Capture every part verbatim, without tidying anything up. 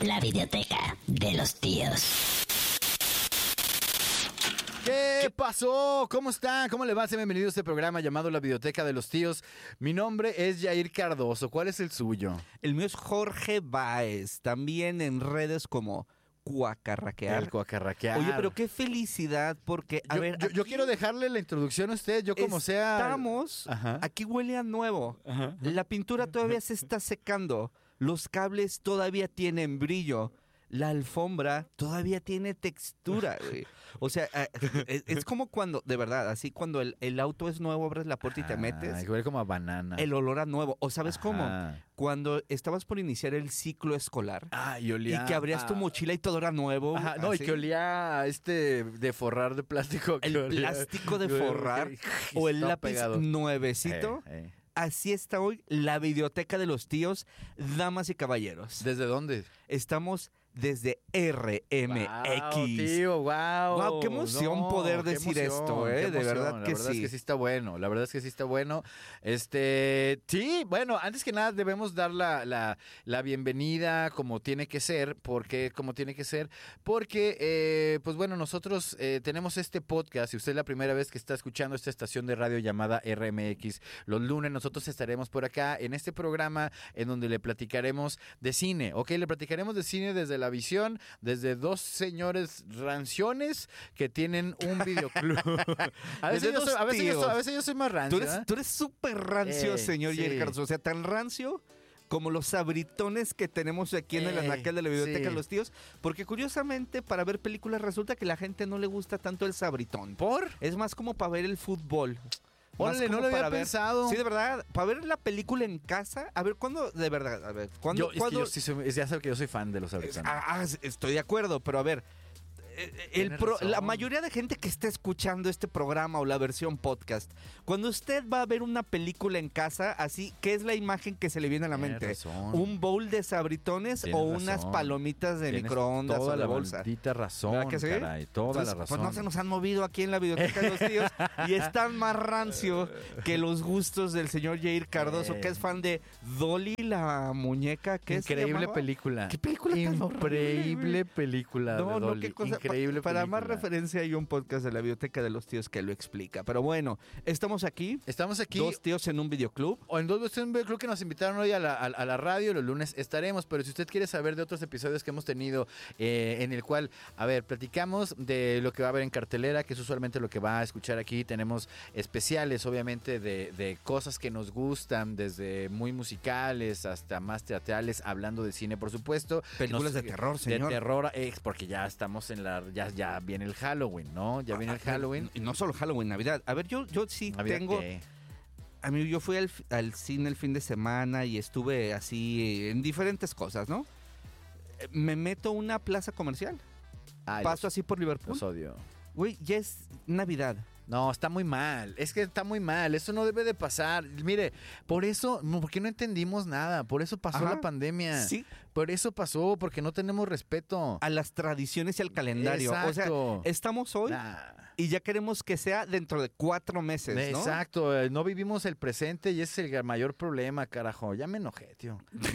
La videoteca de los tíos. ¿Qué pasó? ¿Cómo están? ¿Cómo le va? Sean bienvenidos a este programa llamado La Videoteca de los Tíos. Mi nombre es Jair Cardoso. ¿Cuál es el suyo? El mío es Jorge Báez, también en redes como Cuacarraquear. El Cuacarraquear. Oye, pero qué felicidad, porque, a yo, ver... Yo, yo quiero dejarle la introducción a usted, yo como sea... Estamos, Ajá. aquí huele a nuevo. Ajá. La pintura todavía se está secando, los cables todavía tienen brillo. La alfombra todavía tiene textura, güey. O sea, es, es como cuando, de verdad, así cuando el, el auto es nuevo, abres la puerta y te metes. Ay, huele como a banana. El olor a nuevo. ¿O sabes Ajá. cómo? Cuando estabas por iniciar el ciclo escolar. Ah, y olía... Y que abrías tu mochila y todo era nuevo. Ajá, no, así. y que olía a este de forrar de plástico. Que El olía... plástico de forrar o el Está lápiz pegado. nuevecito. Eh, eh. Así está hoy la videoteca de los tíos, damas y caballeros. ¿Desde dónde? Estamos desde R M X. Wow, tío, wow. Wow, qué emoción No, poder qué decir emoción, esto, qué ¿eh? De emoción. verdad La que verdad sí. es que sí está bueno, la verdad es que sí está bueno. Este, sí, bueno, antes que nada debemos dar la, la, la bienvenida como tiene que ser, porque como tiene que ser, porque, eh, pues bueno, nosotros eh, tenemos este podcast, y usted es la primera vez que está escuchando esta estación de radio llamada R M X, los lunes nosotros estaremos por acá en este programa en donde le platicaremos de cine, ¿ok? Le platicaremos de cine desde la visión, desde dos señores ranciones que tienen un videoclub. a, veces Desde yo dos soy, a, veces yo tíos. soy, a veces yo soy más rancio. Tú eres, ¿eh? tú eres súper rancio, Eh, señor sí. Jair Cardoso. O sea, tan rancio como los sabritones que tenemos aquí en el Eh, anaquel de la Biblioteca sí. de los Tíos. Porque curiosamente, para ver películas resulta que la gente no le gusta tanto el sabritón. ¿Por? Es más como para ver el fútbol. Órale, Más como no lo había para ver- pensado. Sí, de verdad. Para ver la película en casa. A ver, ¿cuándo? De verdad, a ver. ¿Cuándo? Yo, es que cuándo- yo sí soy, ya sabe que yo soy fan de los sabritones. Ah, ah, estoy de acuerdo, pero a ver. eh, El Tienes pro- razón. la mayoría de gente que está escuchando este programa o la versión podcast, cuando usted va a ver una película en casa, así, ¿qué es la imagen que se le viene a la Tienes mente? razón. ¿Un bowl de sabritones Tienes o unas razón. palomitas de Tienes microondas toda o de la bolsa? maldita razón, ¿Verdad que sí? caray, toda Entonces, la razón. Pues no se nos han movido aquí en la Biblioteca de los Tíos y es tan más rancio que los gustos del señor Jair Cardoso, Eh. que es fan de Dolly, la muñeca. ¿Qué se Increíble llamaba? película. ¿Qué película tan Increíble horrible, película. No, de no, Dolly. qué cosa. Increíble Pa- Para más película. referencia hay un podcast de la Biblioteca de los Tíos que lo explica. Pero bueno, estamos aquí. Estamos aquí. Dos tíos en un videoclub. O en dos veces creo que nos invitaron hoy a la, a, a la radio, los lunes estaremos, pero si usted quiere saber de otros episodios que hemos tenido eh, en el cual, a ver, platicamos de lo que va a haber en cartelera, que es usualmente lo que va a escuchar aquí, tenemos especiales obviamente de, de cosas que nos gustan, desde muy musicales hasta más teatrales, hablando de cine por supuesto. Películas Nos- de terror, señor. De terror, eh, porque ya estamos en la, ya, ya viene el Halloween, ¿no? Ya viene el Halloween. Y no solo Halloween, Navidad. A ver, yo, yo sí Navidad, tengo... ¿qué? A mí, yo fui al, al cine el fin de semana y estuve así en diferentes cosas, ¿no? Eh, Me meto a una plaza comercial. Ay, Paso los- así por Liverpool. los odio. Güey, ya es Navidad. No, está muy mal. Es que está muy mal. Eso no debe de pasar. Mire, por eso, no, porque no entendimos nada. Por eso pasó Ajá. la pandemia. Sí. Por eso pasó, porque no tenemos respeto. A las tradiciones y al calendario. Exacto. O sea, estamos hoy Nah. y ya queremos que sea dentro de cuatro meses, ¿no? Exacto. eh, No vivimos el presente y ese es el mayor problema, carajo. Ya me enojé, tío.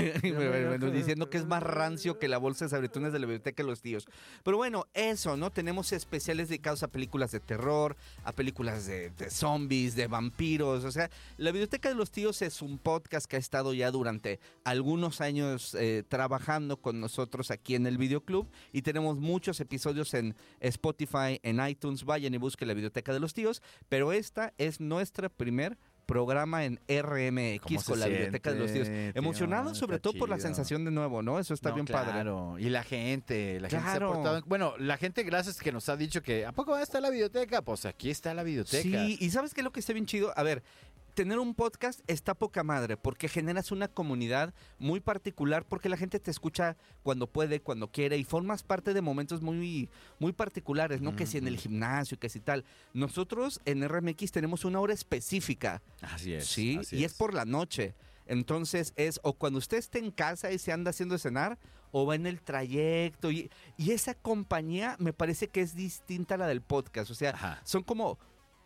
Bueno, diciendo que es más rancio que la bolsa de sabritones de la Biblioteca de los Tíos. Pero bueno, eso, ¿no? Tenemos especiales dedicados a películas de terror, a películas de, de zombies, de vampiros. O sea, la Biblioteca de los Tíos es un podcast que ha estado ya durante algunos años eh, trabajando con nosotros aquí en el Videoclub y tenemos muchos episodios en Spotify, en iTunes. Vayan y busquen la Biblioteca de los Tíos. Pero esta es nuestra primer programa en R M X ¿Cómo se con la Biblioteca de los Tíos. siente, tío? Emocionado sobre Está todo por la chido. sensación de nuevo, ¿no? Eso está No, bien padre. Claro. Y la gente, la gente se ha Claro. portado. Bueno, la gente, gracias que nos ha dicho que ¿a poco va a estar la biblioteca? Pues aquí está la biblioteca. Sí, y ¿sabes qué es lo que está bien chido? A ver, tener un podcast está poca madre porque generas una comunidad muy particular porque la gente te escucha cuando puede, cuando quiere y formas parte de momentos muy, muy particulares, ¿no? Mm, Que si en el mm. gimnasio, que si tal. Nosotros en R M X tenemos una hora específica, Así es. ¿sí? así Y es por la noche. Entonces es o cuando usted esté en casa y se anda haciendo cenar o va en el trayecto y, y esa compañía me parece que es distinta a la del podcast. O sea, Ajá. son como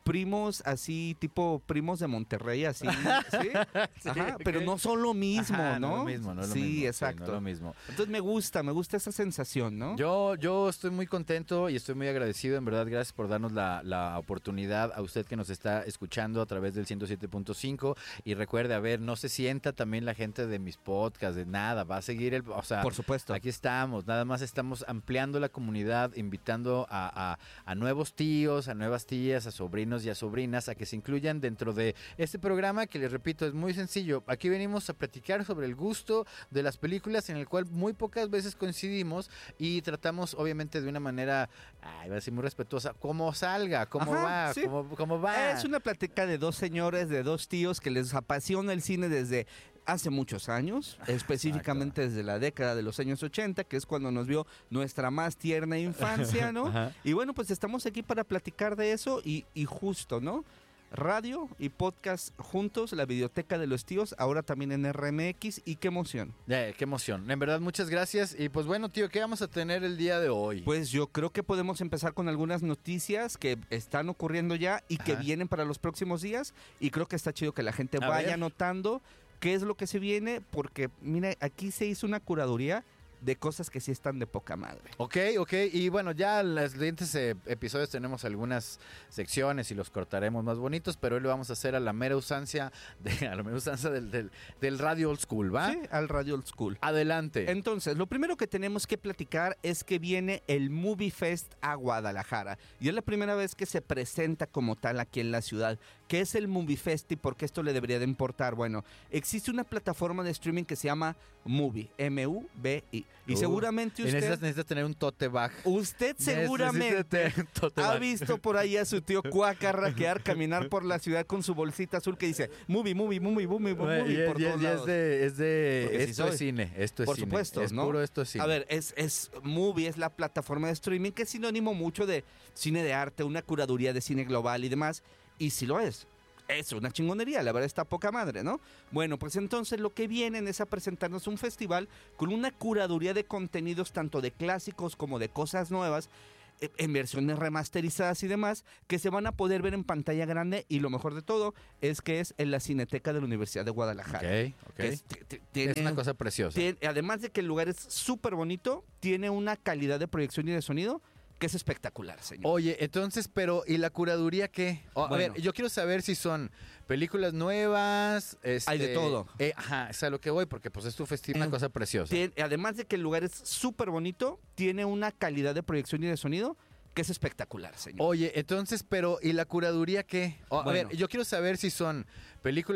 primos así, tipo primos de Monterrey, así, ¿sí? Sí, Ajá, ok. pero no son lo mismo, Ajá, ¿no? No es lo mismo, no es lo sí, mismo. exacto. no es lo mismo. Entonces me gusta, me gusta esa sensación, ¿no? Yo, yo estoy muy contento y estoy muy agradecido, en verdad, gracias por darnos la, la oportunidad a usted que nos está escuchando a través del ciento siete punto cinco y recuerde, a ver, no se sienta también la gente de mis podcasts, de nada, va a seguir el, o sea, Por supuesto. aquí estamos, nada más estamos ampliando la comunidad, invitando a, a, a nuevos tíos, a nuevas tías, a sobrinos y a sobrinas a que se incluyan dentro de este programa que les repito es muy sencillo. Aquí venimos a platicar sobre el gusto de las películas en el cual muy pocas veces coincidimos y tratamos obviamente de una manera, ay, voy a decir muy respetuosa, cómo salga, cómo Ajá, va, sí. cómo, cómo va. Es una plática de dos señores, de dos tíos que les apasiona el cine desde hace muchos años, específicamente desde la década de los años ochenta, que es cuando nos vio nuestra más tierna infancia, ¿no? Ajá. Y bueno, pues estamos aquí para platicar de eso y, y justo, ¿no? Radio y podcast juntos, la Videoteca de los Tíos, ahora también en R M X, y qué emoción. Eh, qué emoción. En verdad, muchas gracias. Y pues bueno, tío, ¿qué vamos a tener el día de hoy? Pues yo creo que podemos empezar con algunas noticias que están ocurriendo ya y que Ajá. vienen para los próximos días, y creo que está chido que la gente A vaya ver. notando qué es lo que se viene, porque mira, aquí se hizo una curaduría de cosas que sí están de poca madre. Ok, ok. Y bueno, ya en los siguientes eh, episodios tenemos algunas secciones y los cortaremos más bonitos, pero hoy lo vamos a hacer a la mera usancia, de, a la mera usanza del, del, del radio old school, ¿va? Sí, al Radio Old School. Adelante. Entonces, lo primero que tenemos que platicar es que viene el Movie Fest a Guadalajara. Y es la primera vez que se presenta como tal aquí en la ciudad. ¿Qué es el Movie Fest y por qué esto le debería de importar? Bueno, existe una plataforma de streaming que se llama Movie, M U B I. Y Uh, seguramente Y necesitas, usted, necesitas tener un tote bag. usted seguramente Necesitas tener un tote ha bag. visto por ahí a su tío Cuaca raquear, caminar por la ciudad con su bolsita azul que dice Movie, Movie, Movie, Movie, Bueno, Movie y es, por y es- todos y es lados. de, es de Porque sí esto soy. es cine, esto es Por cine. supuesto, es ¿no? puro esto es cine. A ver, es, es Movie, es la plataforma de streaming que es sinónimo mucho de cine de arte, una curaduría de cine global y demás. Y sí lo es. Es una chingonería, la verdad está poca madre, ¿no? Bueno, pues entonces lo que vienen es a presentarnos un festival con una curaduría de contenidos tanto de clásicos como de cosas nuevas, eh, en versiones remasterizadas y demás, que se van a poder ver en pantalla grande, y lo mejor de todo es que es en la Cineteca de la Universidad de Guadalajara. Ok, ok. Que es- t- t- Es tiene- una cosa preciosa. tiene- además de que el lugar es súper bonito, tiene una calidad de proyección y de sonido que es espectacular, señor. Oye, entonces, pero ¿y la curaduría qué? O, Bueno. A ver, yo quiero saber si son películas nuevas. Hay de este, todo. eh, ajá, es a lo que voy, porque pues es tu festival, una Eh, cosa preciosa. Tiene- además de que el lugar es súper bonito, tiene una calidad de proyección y de sonido que es espectacular, señor. Oye, entonces, pero ¿y la curaduría qué? O, A Bueno. ver, yo quiero saber si son películas